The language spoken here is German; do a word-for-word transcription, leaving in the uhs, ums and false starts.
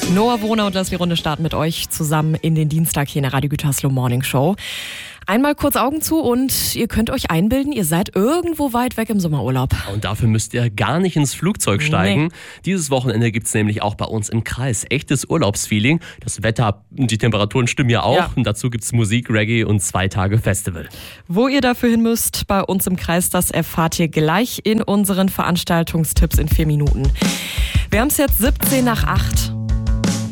Noah Wohner und Leslie Runde starten mit euch zusammen in den Dienstag hier in der Radio Gütersloh Morning Show. Einmal kurz Augen zu und ihr könnt euch einbilden, ihr seid irgendwo weit weg im Sommerurlaub. Und dafür müsst ihr gar nicht ins Flugzeug steigen. Nee. Dieses Wochenende gibt es nämlich auch bei uns im Kreis echtes Urlaubsfeeling. Das Wetter und die Temperaturen stimmen ja auch. Ja. Und dazu gibt es Musik, Reggae und zwei Tage Festival. Wo ihr dafür hin müsst, bei uns im Kreis, das erfahrt ihr gleich in unseren Veranstaltungstipps in vier Minuten. Wir haben es jetzt siebzehn nach acht.